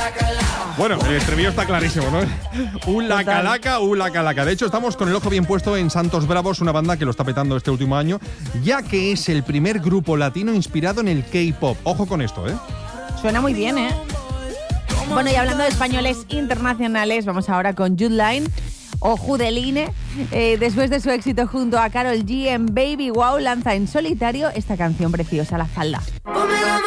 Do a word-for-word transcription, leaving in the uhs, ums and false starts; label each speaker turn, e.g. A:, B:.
A: Bueno, el estribillo está clarísimo, ¿no? Un la calaca, un la calaca. De hecho, estamos con el ojo bien puesto en Santos Bravos, una banda que lo está petando este último año, ya que es el primer grupo latino inspirado en el K-pop. Ojo con esto, ¿eh?
B: Suena muy bien, ¿eh? Bueno, y hablando de españoles internacionales, vamos ahora con Jude Line o Judeline. Eh, después de su éxito junto a Karol G en Baby Wow, lanza en solitario esta canción preciosa, La Falda. Pómela